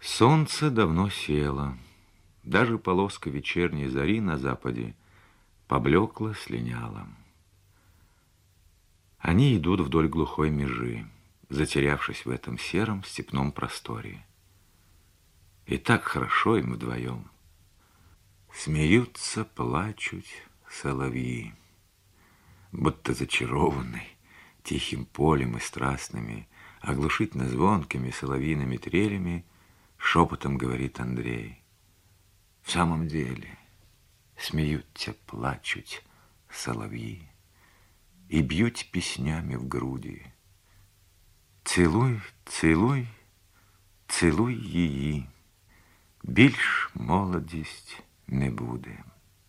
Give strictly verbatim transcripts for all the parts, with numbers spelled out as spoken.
Солнце давно село. Даже полоска вечерней зари на западе поблекла, слиняла. Они идут вдоль глухой межи, затерявшись в этом сером степном просторе. И так хорошо им вдвоем. Смеются, плачут соловьи, будто зачарованный тихим полем и страстными, оглушительно звонкими соловьиными трелями, шепотом говорит Андрей. В самом деле, смеются, плачут соловьи и бьют песнями в груди. Целуй, целуй, целуй її, більш молодість не буде.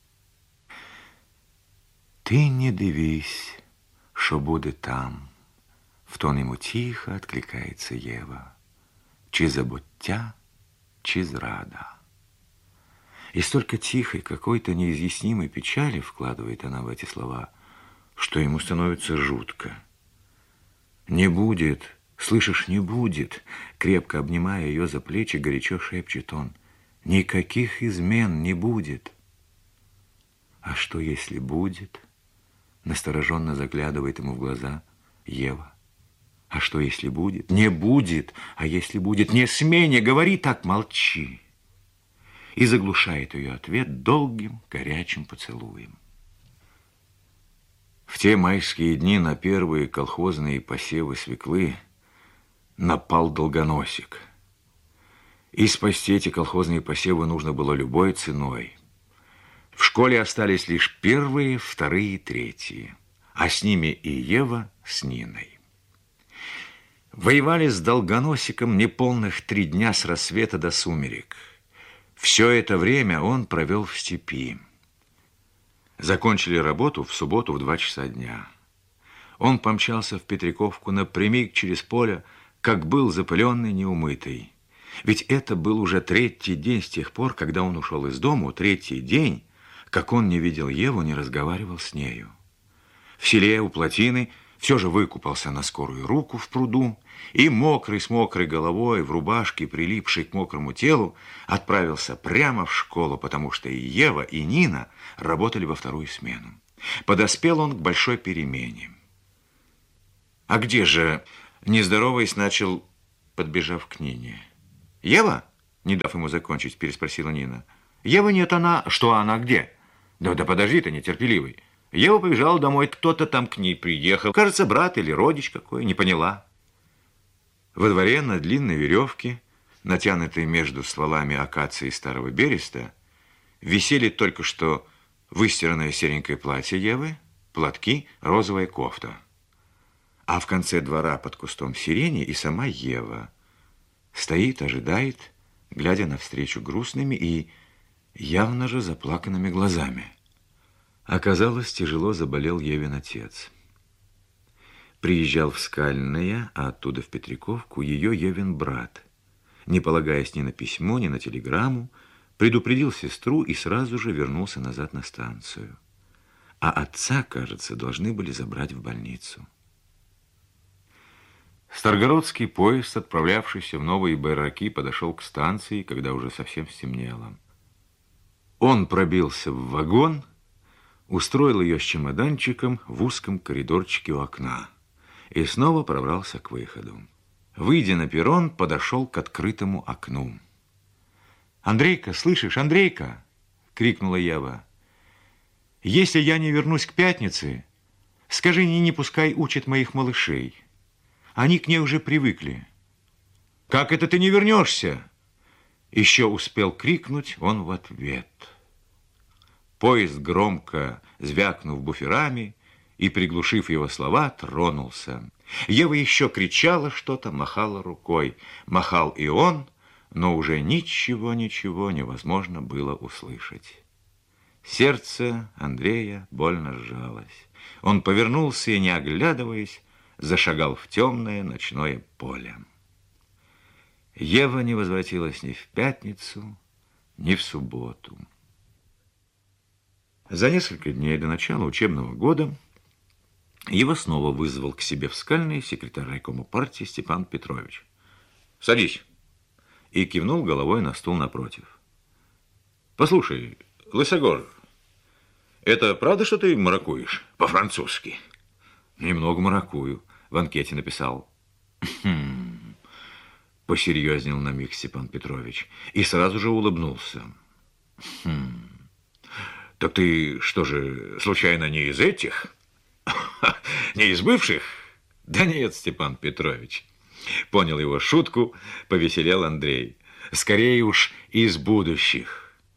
Ти не дивись, що буде там, в тон ему тихо откликается Ева, чи забуття, чи зрада. И столько тихой, какой-то неизъяснимой печали вкладывает она в эти слова, что ему становится жутко. «Не будет, слышишь, не будет», крепко обнимая ее за плечи, горячо шепчет он. «Никаких измен не будет». «А что, если будет?» Настороженно заглядывает ему в глаза Ева. «А что, если будет?» «Не будет, а если будет?» «Не смей, не говори так, молчи!» И заглушает ее ответ долгим, горячим поцелуем. В те майские дни на первые колхозные посевы свеклы напал долгоносик. И спасти эти колхозные посевы нужно было любой ценой. В школе остались лишь первые, вторые, третьи, а с ними и Ева с Ниной. Воевали с долгоносиком неполных три дня с рассвета до сумерек. Все это время он провел в степи. Закончили работу в субботу в два часа дня. Он помчался в Петряковку напрямик через поле, как был запыленный, неумытый. Ведь это был уже третий день с тех пор, когда он ушел из дому, третий день, как он не видел Еву, не разговаривал с нею. В селе у плотины все же выкупался на скорую руку в пруду и, мокрый с мокрой головой, в рубашке, прилипшей к мокрому телу, отправился прямо в школу, потому что и Ева, и Нина работали во вторую смену. Подоспел он к большой перемене. «А где же?» — не здороваясь, начал, подбежав к Нине. «Ева?» — не дав ему закончить, переспросила Нина. «Ева нет, она...» «Что она где?» «Да, да подожди ты, нетерпеливый». Ева побежала домой, кто-то там к ней приехал. Кажется, брат или родич какой, не поняла. Во дворе на длинной веревке, натянутой между стволами акации старого береста, висели только что выстиранное серенькое платье Евы, платки, розовая кофта. А в конце двора под кустом сирени и сама Ева стоит, ожидает, глядя навстречу грустными и явно же заплаканными глазами. Оказалось, тяжело заболел Евин отец. Приезжал в Скальное, а оттуда в Петряковку ее Евин брат. Не полагаясь ни на письмо, ни на телеграмму, предупредил сестру и сразу же вернулся назад на станцию. А отца, кажется, должны были забрать в больницу. Старгородский поезд, отправлявшийся в Новые Байраки, подошел к станции, когда уже совсем стемнело. Он пробился в вагон, устроил ее с чемоданчиком в узком коридорчике у окна и снова пробрался к выходу. Выйдя на перрон, подошел к открытому окну. «Андрейка, слышишь, Андрейка!» — крикнула Ева. «Если я не вернусь к пятнице, скажи Нине, пускай учит моих малышей. Они к ней уже привыкли». «Как это ты не вернешься?» Еще успел крикнуть он в ответ. Поезд, громко звякнув буферами и приглушив его слова, тронулся. Ева еще кричала что-то, махала рукой. Махал и он, но уже ничего-ничего невозможно было услышать. Сердце Андрея больно сжалось. Он повернулся и, не оглядываясь, зашагал в темное ночное поле. Ева не возвратилась ни в пятницу, ни в субботу. За несколько дней до начала учебного года его снова вызвал к себе в Скальное секретарь райкома партии Степан Петрович. «Садись». и кивнул головой на стул напротив. Послушай, Лысогор, это правда, что ты маракуешь по-французски? Немного маракую, в анкете написал. Хм. Посерьезнел на миг Степан Петрович и сразу же улыбнулся. Хм. Так ты что же, случайно не из этих? Не из бывших? Да нет, Степан Петрович. Понял его шутку, повеселел Андрей. Скорее уж из будущих.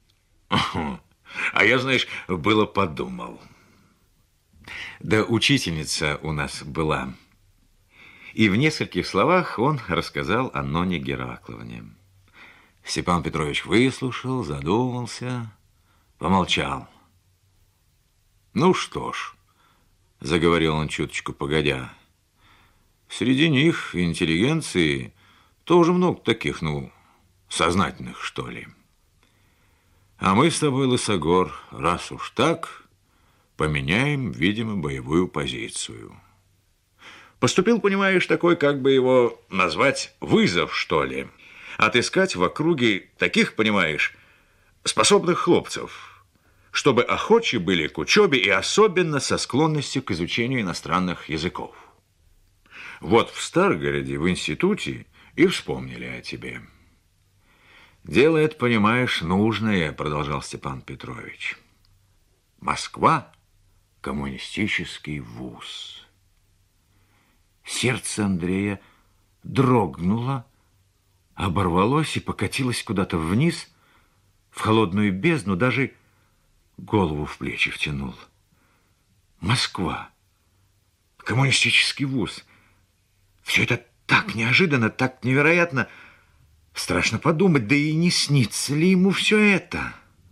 А я, знаешь, было подумал. Да учительница у нас была. И в нескольких словах он рассказал о Ноне Геракловне. Степан Петрович выслушал, задумался, помолчал. Ну что ж, заговорил он чуточку погодя, среди них, интеллигенции, тоже много таких, ну, сознательных, что ли. А мы с тобой, Лысогор, раз уж так, поменяем, видимо, боевую позицию. Поступил, понимаешь, такой, как бы его назвать, вызов, что ли. Отыскать в округе таких, понимаешь, способных хлопцев, чтобы охочи были к учебе и особенно со склонностью к изучению иностранных языков. Вот в Старгороде, в институте, и вспомнили о тебе. Дело это, понимаешь, нужное, продолжал Степан Петрович. Москва – коммунистический вуз. Сердце Андрея дрогнуло, оборвалось и покатилось куда-то вниз, в холодную бездну, даже голову в плечи втянул. Москва, коммунистический вуз. Все это так неожиданно, так невероятно. Страшно подумать, да и не снится ли ему все это?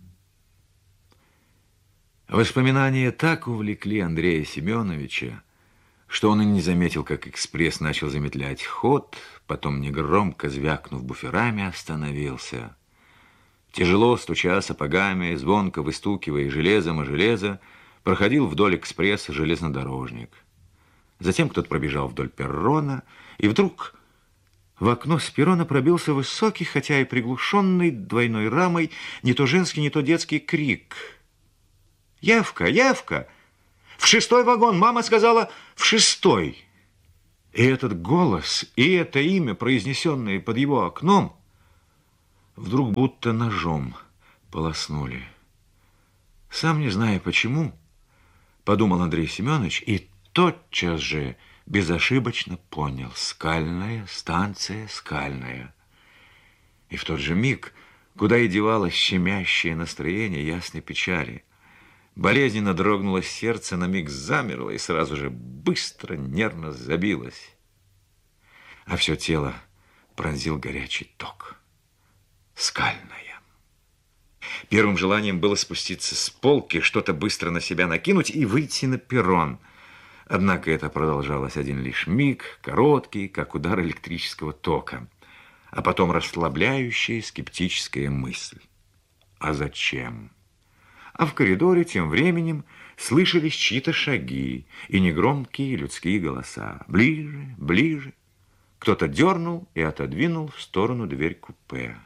Воспоминания так увлекли Андрея Семеновича, что он и не заметил, как экспресс начал замедлять ход, потом, негромко звякнув буферами, остановился. Тяжело стуча сапогами, звонко выстукивая железом о железо, проходил вдоль экспресса железнодорожник. Затем кто-то пробежал вдоль перрона, и вдруг в окно с перрона пробился высокий, хотя и приглушенный двойной рамой, не то женский, не то детский крик. «Явка! Явка! В шестой вагон! Мама сказала, в шестой!» И этот голос, и это имя, произнесенное под его окном, вдруг будто ножом полоснули. Сам не зная почему, подумал Андрей Семенович, и тотчас же безошибочно понял: Скальная, станция Скальная. И в тот же миг, куда и девалось щемящее настроение ясной печали, болезненно дрогнуло сердце, на миг замерло и сразу же быстро, нервно забилось. А все тело пронзил горячий ток. Скальная. Первым желанием было спуститься с полки, что-то быстро на себя накинуть и выйти на перрон. Однако это продолжалось один лишь миг, короткий, как удар электрического тока, а потом расслабляющая скептическая мысль. А зачем? А в коридоре тем временем слышались чьи-то шаги и негромкие людские голоса. Ближе, ближе. Кто-то дернул и отодвинул в сторону дверь купе.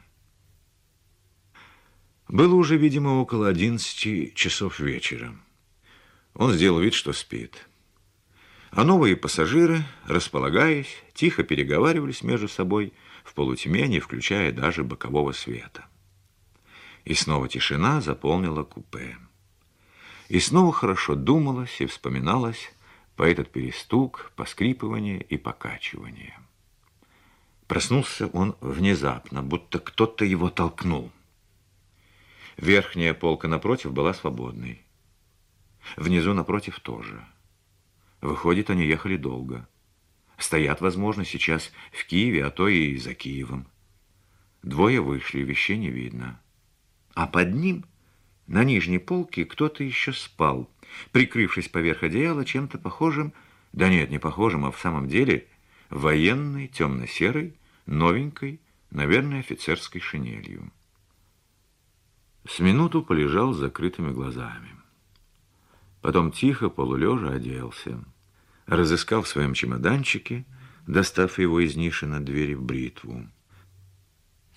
Было уже, видимо, около одиннадцати часов вечера. Он сделал вид, что спит. А новые пассажиры, располагаясь, тихо переговаривались между собой в полутьме, не включая даже бокового света. И снова тишина заполнила купе. И снова хорошо думалось и вспоминалось по этот перестук, поскрипывание и покачивание. Проснулся он внезапно, будто кто-то его толкнул. Верхняя полка напротив была свободной. Внизу напротив тоже. Выходит, они ехали долго. Стоят, возможно, сейчас в Киеве, а то и за Киевом. Двое вышли, вещей не видно. А под ним, на нижней полке, кто-то еще спал, прикрывшись поверх одеяла чем-то похожим, да нет, не похожим, а в самом деле военной, темно-серой, новенькой, наверное, офицерской шинелью. С минуту полежал с закрытыми глазами. Потом тихо, полулежа, оделся. Разыскал в своем чемоданчике, достав его из ниши над дверью, бритву.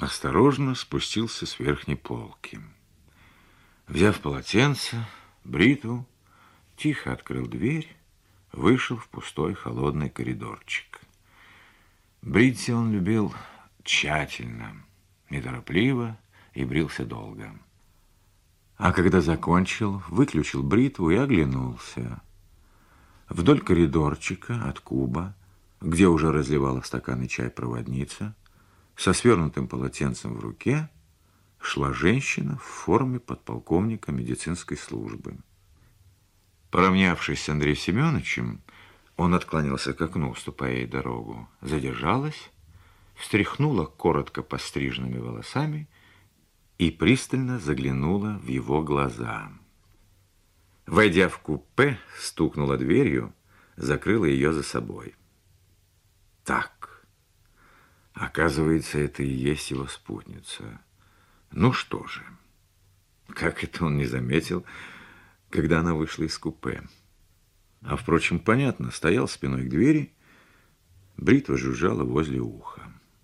осторожно спустился с верхней полки. Взяв полотенце, бритву, тихо открыл дверь, вышел в пустой холодный коридорчик. Бриться он любил тщательно, неторопливо и брился долго. А когда закончил, выключил бритву и оглянулся. Вдоль коридорчика от куба, где уже разливала стаканы чай проводница, со свернутым полотенцем в руке шла женщина в форме подполковника медицинской службы. Поравнявшись с Андреем Семеновичем, он отклонился к окну, уступая ей дорогу, задержалась, встряхнула коротко постриженными волосами и пристально заглянула в его глаза. Войдя в купе, стукнула дверью, закрыла ее за собой. Так, оказывается, это и есть его спутница. Ну что же, как это он не заметил, когда она вышла из купе? А, впрочем, понятно, стоял спиной к двери, бритва жужжала возле уха.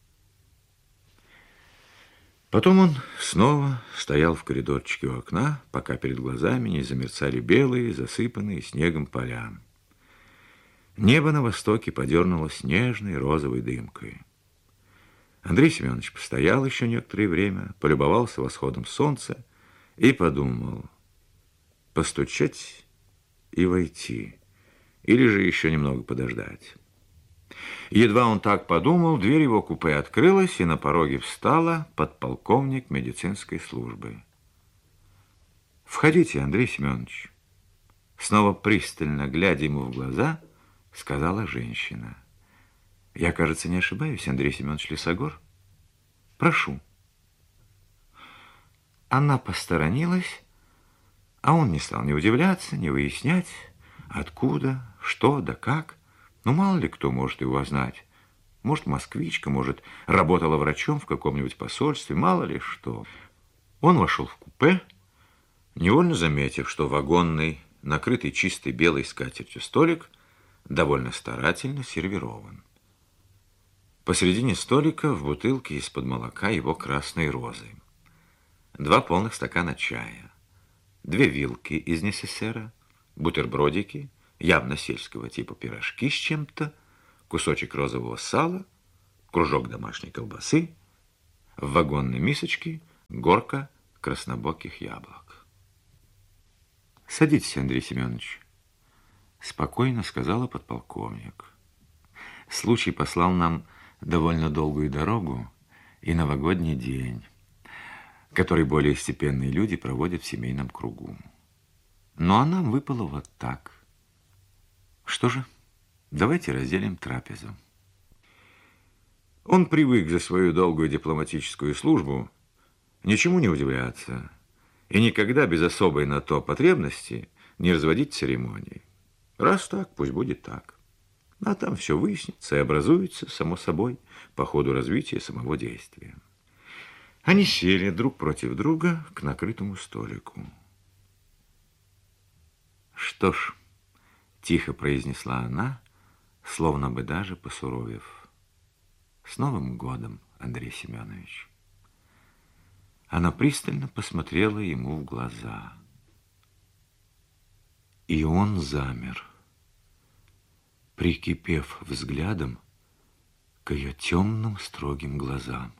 Потом он снова стоял в коридорчике у окна, пока перед глазами не замерцали белые, засыпанные снегом поля. Небо на востоке подернулось нежной розовой дымкой. Андрей Семенович постоял еще некоторое время, полюбовался восходом солнца и подумал: постучать и войти, или же еще немного подождать. Едва он так подумал, дверь его купе открылась, и на пороге встала подполковник медицинской службы. «Входите, Андрей Семенович», — снова пристально глядя ему в глаза, сказала женщина. «Я, кажется, не ошибаюсь, Андрей Семенович Лесогор? Прошу». Она посторонилась, а он не стал ни удивляться, ни выяснять, откуда, что да как. Ну, мало ли кто может его знать. Может, москвичка, может, работала врачом в каком-нибудь посольстве, мало ли что. Он вошел в купе, невольно заметив, что вагонный, накрытый чистой белой скатертью столик довольно старательно сервирован. Посредине столика в бутылке из-под молока его красной розы. Два полных стакана чая, две вилки из несесера, бутербродики, явно сельского типа пирожки с чем-то, кусочек розового сала, кружок домашней колбасы, в вагонной мисочке горка краснобоких яблок. «Садитесь, Андрей Семенович», — спокойно сказала подполковник. «Случай послал нам довольно долгую дорогу и новогодний день, который более степенные люди проводят в семейном кругу. Ну, а нам выпало вот так. Что же, давайте разделим трапезу». Он привык за свою долгую дипломатическую службу ничему не удивляться и никогда без особой на то потребности не разводить церемонии. Раз так, пусть будет так. А там все выяснится и образуется, само собой, по ходу развития самого действия. Они сели друг против друга к накрытому столику. «Что ж», — тихо произнесла она, словно бы даже посуровев, «с Новым годом, Андрей Семенович». Она пристально посмотрела ему в глаза. И он замер, прикипев взглядом к ее темным строгим глазам.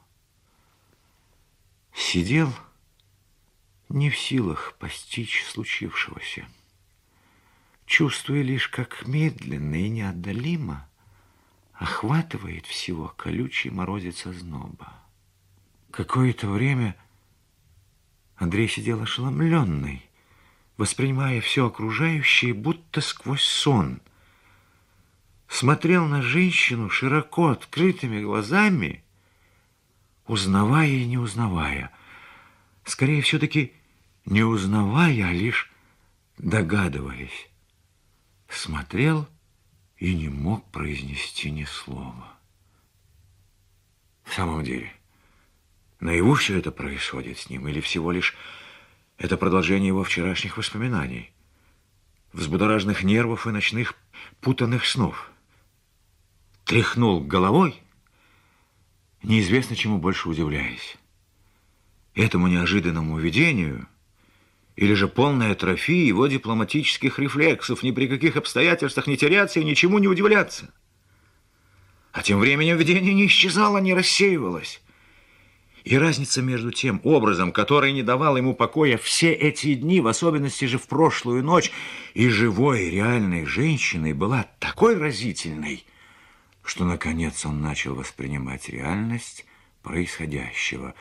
Сидел не в силах постичь случившегося, чувствуя лишь, как медленно и неотдалимо охватывает всего колючий морозец озноба. Какое-то время Андрей сидел ошеломленный, воспринимая все окружающее будто сквозь сон. Смотрел на женщину широко открытыми глазами, узнавая и не узнавая. Скорее, все-таки не узнавая, а лишь догадываясь. Смотрел и не мог произнести ни слова. В самом деле, наяву все это происходит с ним, или всего лишь это продолжение его вчерашних воспоминаний, взбудораженных нервов и ночных путанных снов? Тряхнул головой неизвестно чему больше удивляясь. Этому неожиданному видению или же полной атрофии его дипломатических рефлексов, ни при каких обстоятельствах не теряться и ничему не удивляться. А тем временем видение не исчезало, не рассеивалось. И разница между тем образом, который не давал ему покоя все эти дни, в особенности же в прошлую ночь, и живой реальной женщиной была такой разительной, что, наконец, он начал воспринимать реальность происходящего.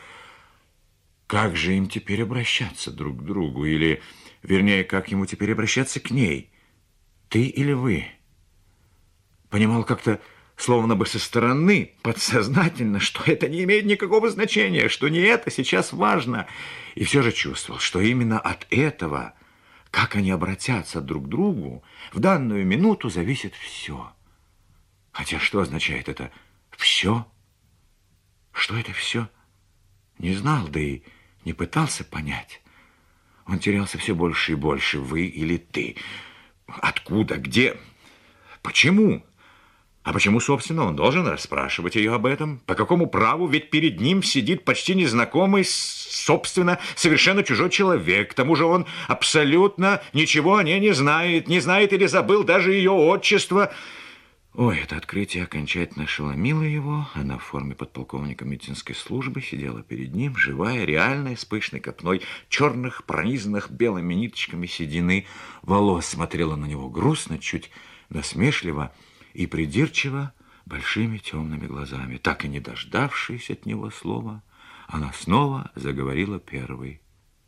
Как же им теперь обращаться друг к другу? Или, вернее, как ему теперь обращаться к ней? Ты или вы? Понимал как-то, словно бы со стороны, подсознательно, что это не имеет никакого значения, что не это сейчас важно. И все же чувствовал, что именно от этого, как они обратятся друг к другу, в данную минуту зависит все. Хотя что означает это «все»? Что это все? Не знал, да и не пытался понять. Он терялся все больше и больше. Вы или ты? Откуда? Где? Почему? А почему, собственно, он должен расспрашивать ее об этом? По какому праву? Ведь перед ним сидит почти незнакомый, собственно, совершенно чужой человек. К тому же он абсолютно ничего о ней не знает. Не знает или забыл даже ее отчество. Ой, это открытие окончательно ошеломило его. Она в форме подполковника медицинской службы сидела перед ним, живая, реальная, с пышной копной черных, пронизанных белыми ниточками седины волос. Смотрела на него грустно, чуть насмешливо и придирчиво, большими темными глазами. Так и не дождавшись от него слова, она снова заговорила первой.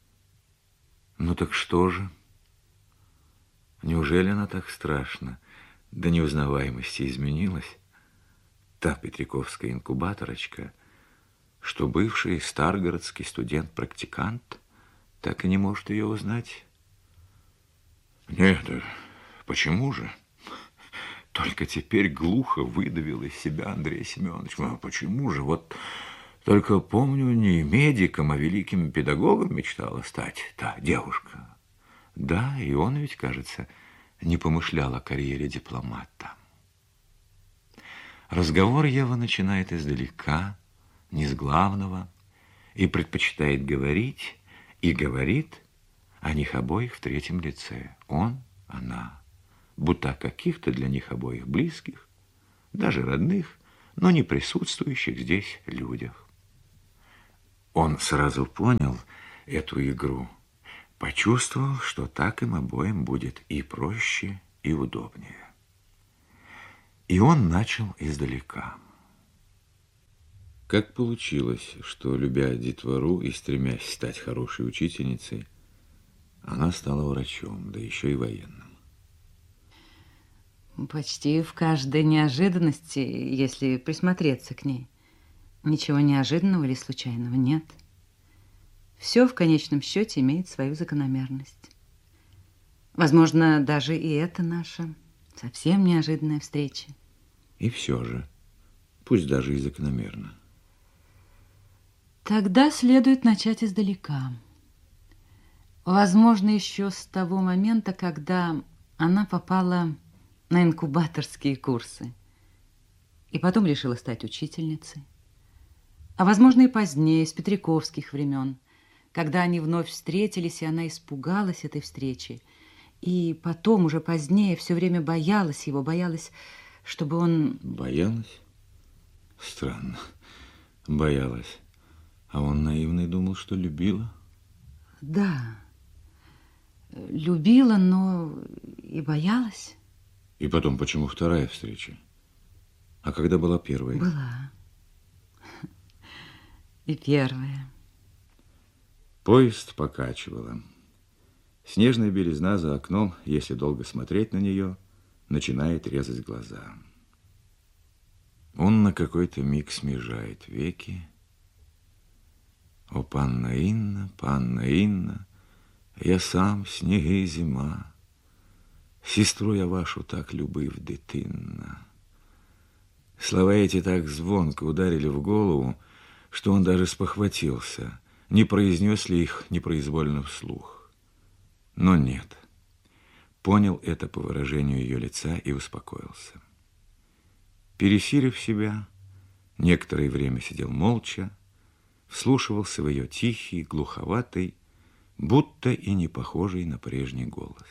Ну так что же? Неужели она так страшна? До неузнаваемости изменилась та петряковская инкубаторочка, что бывший старгородский студент-практикант так и не может ее узнать? Нет, почему же? Только теперь глухо выдавил из себя Андрей Семенович. А почему же? Вот только помню, не медиком, а великим педагогом мечтала стать та девушка. Да, и он ведь, кажется, не помышлял о карьере дипломата. Разговор Ева начинает издалека, не с главного, и предпочитает говорить, и говорит о них обоих в третьем лице. Он, она, будто о каких-то для них обоих близких, даже родных, но не присутствующих здесь людях. Он сразу понял эту игру, почувствовал, что так им обоим будет и проще, и удобнее. И он начал издалека. Как получилось, что, любя детвору и стремясь стать хорошей учительницей, она стала врачом, да еще и военным? Почти в каждой неожиданности, если присмотреться к ней. Ничего неожиданного или случайного нет. Все в конечном счете имеет свою закономерность. Возможно, даже и это наша совсем неожиданная встреча. И все же, пусть даже и закономерно. Тогда следует начать издалека. Возможно, еще с того момента, когда она попала на инкубаторские курсы и потом решила стать учительницей. А возможно, и позднее, с петряковских времен, когда они вновь встретились, и она испугалась этой встречи. И потом, уже позднее, все время боялась его, боялась, чтобы он... Боялась? Странно. Боялась. А он наивный думал, что любила? Да. Любила, но и боялась. И потом, почему вторая встреча? А когда была первая? Была. И первая. Поезд покачивало. Снежная белизна за окном, если долго смотреть на нее, начинает резать глаза. Он на какой-то миг смежает веки. О, панна Инна, панна Инна, я сам, снеги зима, сестру я вашу так любив дитинна. Слова эти так звонко ударили в голову, что он даже спохватился, не произнес ли их непроизвольно вслух. Но нет. Понял это по выражению ее лица и успокоился. Пересилив себя, Некоторое время сидел молча, вслушивался в ее тихий, глуховатый, будто и не похожий на прежний голос.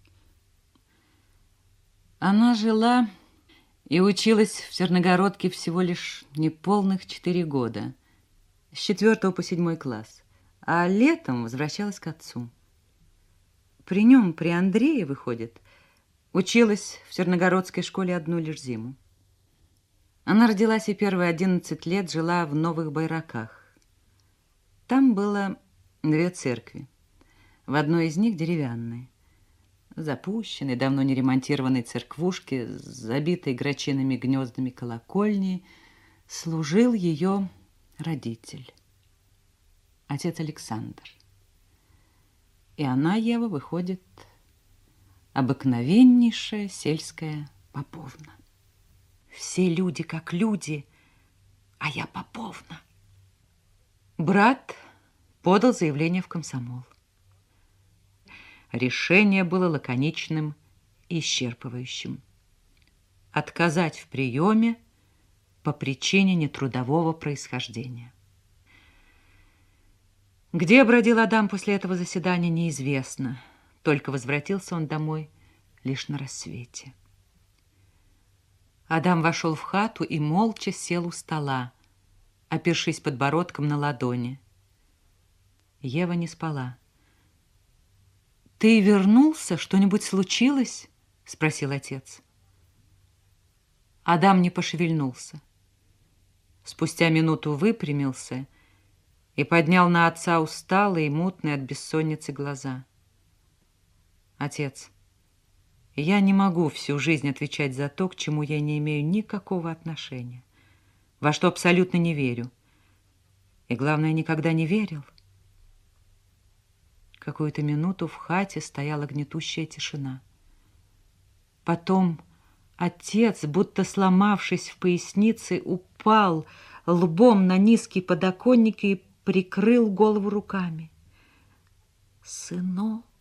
Она жила и училась в Черногородке всего лишь неполных четыре года, с четвертого по седьмой класс, а летом возвращалась к отцу. При нем, при Андрее, выходит, училась в Черногородской школе одну лишь зиму. Она родилась и первые одиннадцать лет жила в Новых Байраках. Там было две церкви. В одной из них деревянной, запущенной, давно не ремонтированной церквушки, с забитой грачиными гнездами колокольни, служил ее родитель, отец Александр. И она, Ева, выходит, обыкновеннейшая сельская поповна. Все люди как люди, а я поповна. Брат подал заявление в комсомол. Решение было лаконичным и исчерпывающим. Отказать в приеме по причине нетрудового происхождения. Где бродил Адам после этого заседания, неизвестно. Только возвратился он домой лишь на рассвете. Адам вошел в хату и молча сел у стола, опершись подбородком на ладони. Ева не спала. «Ты вернулся? Что-нибудь случилось?» — спросил отец. Адам не пошевельнулся. Спустя минуту выпрямился и поднял на отца усталые и мутные от бессонницы глаза. «Отец, я не могу всю жизнь отвечать за то, к чему я не имею никакого отношения, во что абсолютно не верю. И, главное, никогда не верил». Какую-то минуту в хате стояла гнетущая тишина. Потом отец, будто сломавшись в пояснице, упал лбом на низкий подоконник и прикрыл голову руками. «Сынок!»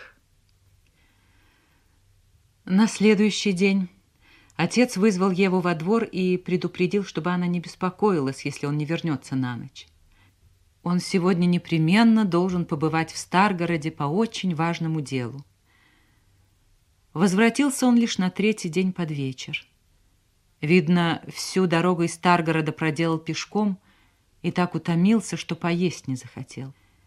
На следующий день отец вызвал Еву во двор и предупредил, чтобы она не беспокоилась, если он не вернется на ночь. Он сегодня непременно должен побывать в Старгороде по очень важному делу. Возвратился он лишь на третий день под вечер. Видно, всю дорогу из Старгорода проделал пешком и так утомился, что поесть не захотел.